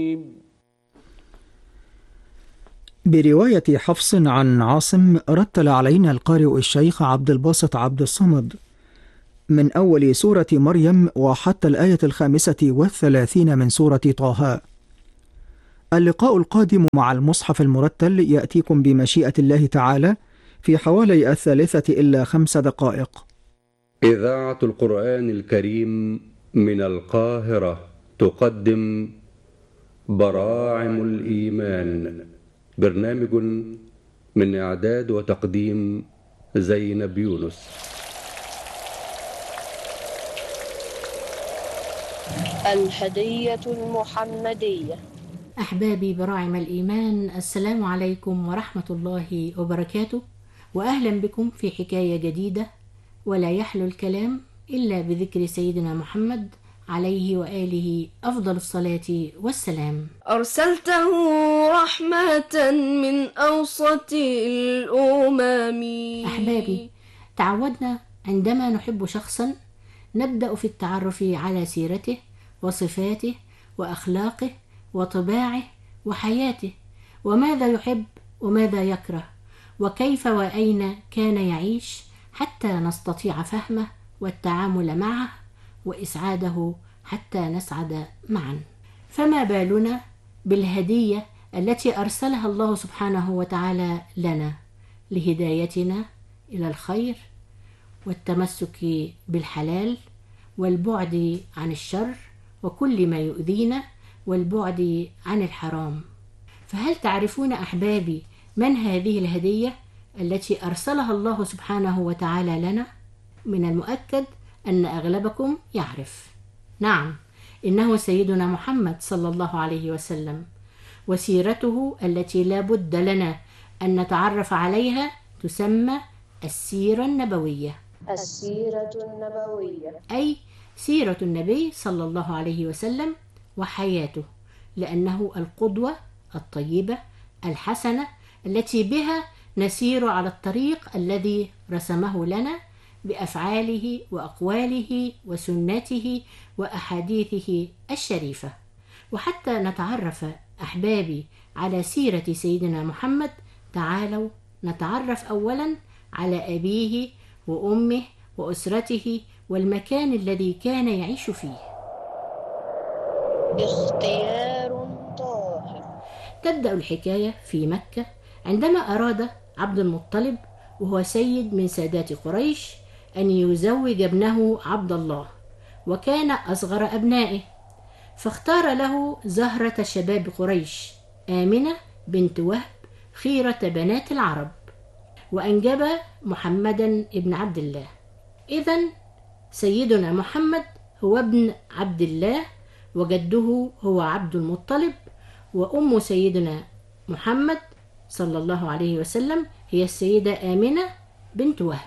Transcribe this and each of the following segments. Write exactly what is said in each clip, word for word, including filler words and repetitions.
برواية حفص عن عاصم، رتل علينا القارئ الشيخ عبد الباسط عبد الصمد من أول سورة مريم وحتى الآية الخامسة والثلاثين من سورة طه. اللقاء القادم مع المصحف المرتل يأتيكم بمشيئة الله تعالى في حوالي الثالثة إلا خمس دقائق. إذاعة القرآن الكريم من القاهرة تقدم براعم الإيمان، برنامج من إعداد وتقديم زينب يونس. الهدية المحمدية. أحبابي براعم الإيمان، السلام عليكم ورحمة الله وبركاته، وأهلا بكم في حكاية جديدة، ولا يحلو الكلام إلا بذكر سيدنا محمد عليه وآله أفضل الصلاة والسلام. أرسلته رحمة من أوسط الأمم. أحبابي، تعودنا عندما نحب شخصا نبدأ في التعرف على سيرته وصفاته وأخلاقه وطباعه وحياته، وماذا يحب وماذا يكره، وكيف وأين كان يعيش، حتى نستطيع فهمه والتعامل معه وإسعاده حتى نسعد معا. فما بالنا بالهدية التي أرسلها الله سبحانه وتعالى لنا لهدايتنا إلى الخير والتمسك بالحلال والبعد عن الشر وكل ما يؤذينا والبعد عن الحرام. فهل تعرفون أحبابي من هذه الهدية التي أرسلها الله سبحانه وتعالى لنا؟ من المؤكد أن أغلبكم يعرف. نعم، إنه سيدنا محمد صلى الله عليه وسلم، وسيرته التي لا بد لنا أن نتعرف عليها تسمى السيرة النبوية. السيرة النبوية أي سيرة النبي صلى الله عليه وسلم وحياته، لأنه القدوة الطيبة الحسنة التي بها نسير على الطريق الذي رسمه لنا بأفعاله وأقواله وسنته وأحاديثه الشريفة. وحتى نتعرف أحبابي على سيرة سيدنا محمد، تعالوا نتعرف أولا على أبيه وأمه وأسرته والمكان الذي كان يعيش فيه. اختيار طاهر. تبدأ الحكاية في مكة عندما أراد عبد المطلب، وهو سيد من سادات قريش، أن يزوج ابنه عبد الله، وكان أصغر أبنائه، فاختار له زهرة شباب قريش آمنة بنت وهب خيرة بنات العرب، وأنجب محمدا ابن عبد الله. إذن سيدنا محمد هو ابن عبد الله، وجده هو عبد المطلب، وأم سيدنا محمد صلى الله عليه وسلم هي السيدة آمنة بنت وهب.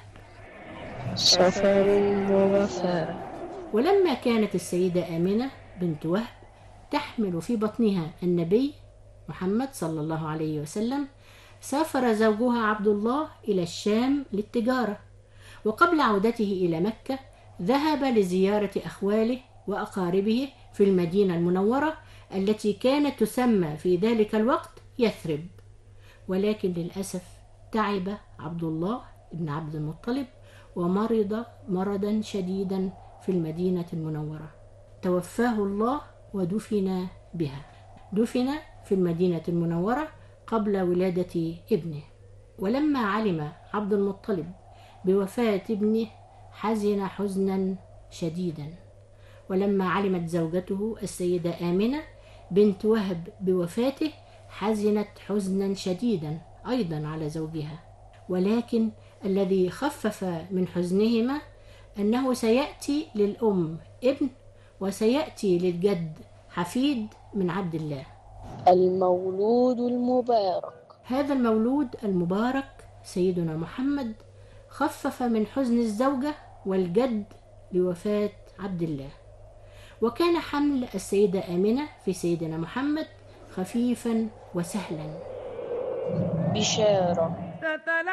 سفر ووفاء. ولما كانت السيدة آمنة بنت وهب تحمل في بطنها النبي محمد صلى الله عليه وسلم، سافر زوجها عبد الله إلى الشام للتجارة، وقبل عودته إلى مكة ذهب لزيارة أخواله وأقاربه في المدينة المنورة التي كانت تسمى في ذلك الوقت يثرب. ولكن للأسف تعب عبد الله بن عبد المطلب ومرض مرضا شديدا في المدينة المنورة، توفاه الله ودفن بها. دفن في المدينة المنورة قبل ولادة ابنه. ولما علم عبد المطلب بوفاة ابنه حزن حزنا شديدا، ولما علمت زوجته السيدة آمنة بنت وهب بوفاته حزنت حزنا شديدا أيضا على زوجها. ولكن الذي خفف من حزنهما أنه سيأتي للأم ابن، وسيأتي للجد حفيد من عبد الله. المولود المبارك. هذا المولود المبارك سيدنا محمد خفف من حزن الزوجة والجد لوفاة عبد الله، وكان حمل السيدة آمنة في سيدنا محمد خفيفا وسهلا. بشارة.